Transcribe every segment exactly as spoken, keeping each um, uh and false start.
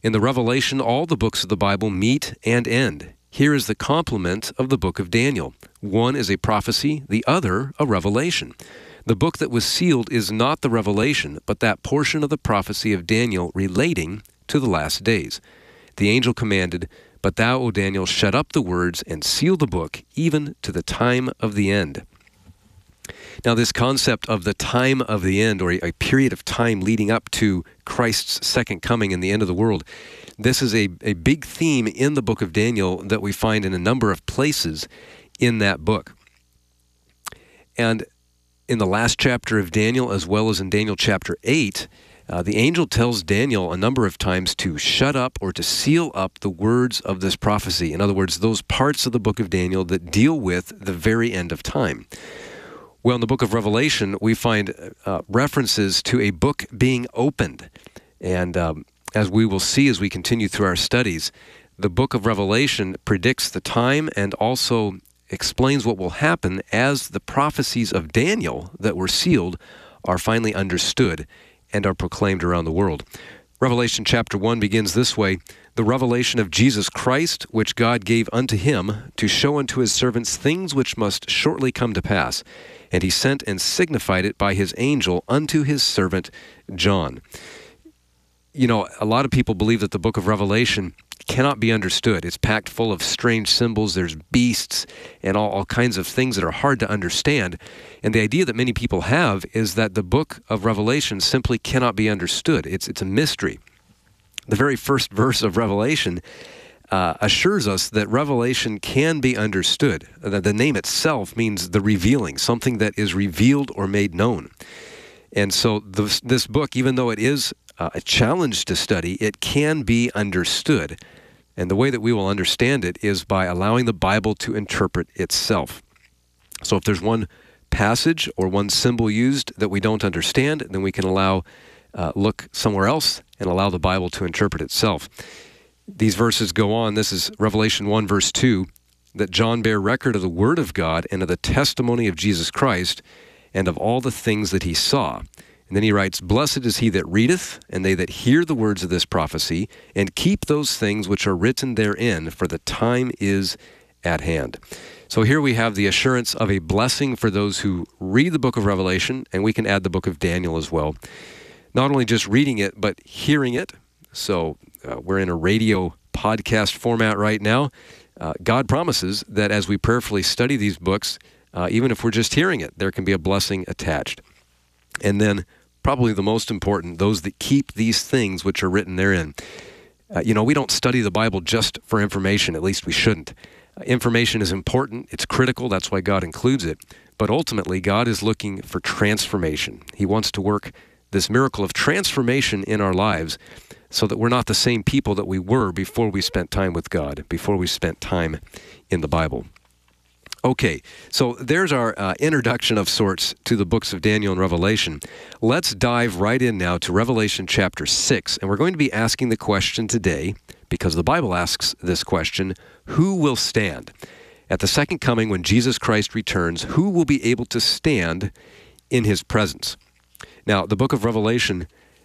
In the Revelation, all the books of the Bible meet and end. Here is the complement of the book of Daniel. One is a prophecy, the other a revelation. The book that was sealed is not the revelation, but that portion of the prophecy of Daniel relating to the last days. The angel commanded, "But thou, O Daniel, shut up the words and seal the book, even to the time of the end." Now, this concept of the time of the end, or a, a period of time leading up to Christ's second coming and the end of the world, this is a, a big theme in the book of Daniel that we find in a number of places in that book. And in the last chapter of Daniel, as well as in Daniel chapter eight, uh, the angel tells Daniel a number of times to shut up or to seal up the words of this prophecy. In other words, those parts of the book of Daniel that deal with the very end of time. Well, in the book of Revelation, we find uh, references to a book being opened. And um, as we will see as we continue through our studies, the book of Revelation predicts the time and also explains what will happen as the prophecies of Daniel that were sealed are finally understood and are proclaimed around the world. Revelation chapter one begins this way: "The revelation of Jesus Christ, which God gave unto him, to show unto his servants things which must shortly come to pass. And he sent and signified it by his angel unto his servant John." You know, a lot of people believe that the book of Revelation cannot be understood. It's packed full of strange symbols. There's beasts and all, all kinds of things that are hard to understand. And the idea that many people have is that the book of Revelation simply cannot be understood. It's, it's a mystery. The very first verse of Revelation uh, assures us that Revelation can be understood. That the name itself means the revealing, something that is revealed or made known. And so this, this book, even though it is uh, a challenge to study, it can be understood. And the way that we will understand it is by allowing the Bible to interpret itself. So if there's one passage or one symbol used that we don't understand, then we can allow, uh, look somewhere else and allow the Bible to interpret itself. These verses go on. This is Revelation one, verse two, "That John bare record of the word of God and of the testimony of Jesus Christ, and of all the things that he saw." And then he writes, "Blessed is he that readeth, and they that hear the words of this prophecy, and keep those things which are written therein, for the time is at hand." So here we have the assurance of a blessing for those who read the book of Revelation, and we can add the book of Daniel as well. Not only just reading it, but hearing it. So uh, we're in a radio podcast format right now. Uh, God promises that as we prayerfully study these books, uh, even if we're just hearing it, there can be a blessing attached. And then, probably the most important, those that keep these things which are written therein. Uh, you know, we don't study the Bible just for information, at least we shouldn't. Uh, information is important, it's critical, that's why God includes it. But ultimately, God is looking for transformation. He wants to work this miracle of transformation in our lives so that we're not the same people that we were before we spent time with God, before we spent time in the Bible. Okay, so there's our uh, introduction of sorts to the books of Daniel and Revelation. Let's dive right in now to Revelation chapter six, and we're going to be asking the question today, because the Bible asks this question, who will stand? At the second coming, when Jesus Christ returns, who will be able to stand in his presence? Now, the book of Revelation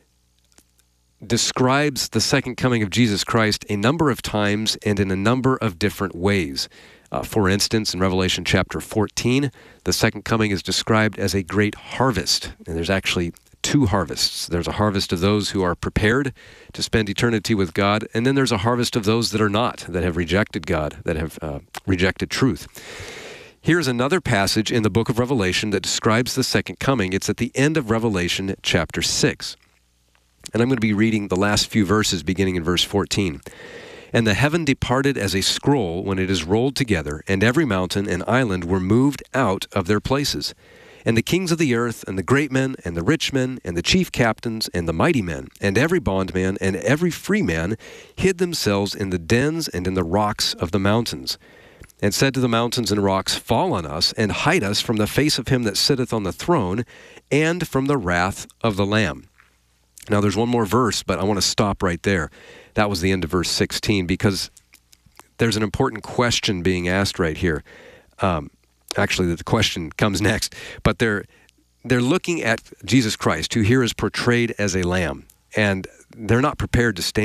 describes the second coming of Jesus Christ a number of times and in a number of different ways. Uh, for instance, in Revelation chapter fourteen, the second coming is described as a great harvest. And there's actually two harvests. There's a harvest of those who are prepared to spend eternity with God, and then there's a harvest of those that are not, that have rejected God, that have uh, rejected truth. Here's another passage in the book of Revelation that describes the second coming. It's at the end of Revelation chapter six. And I'm going to be reading the last few verses beginning in verse fourteen. "And the heaven departed as a scroll when it is rolled together, and every mountain and island were moved out of their places. And the kings of the earth, and the great men, and the rich men, and the chief captains, and the mighty men, and every bondman, and every free man, hid themselves in the dens and in the rocks of the mountains, and said to the mountains and rocks, Fall on us, and hide us from the face of him that sitteth on the throne, and from the wrath of the Lamb." Now there's one more verse, but I want to stop right there. That was the end of verse sixteen, because there's an important question being asked right here. Um, actually, the question comes next, but they're they're looking at Jesus Christ, who here is portrayed as a lamb, and they're not prepared to stand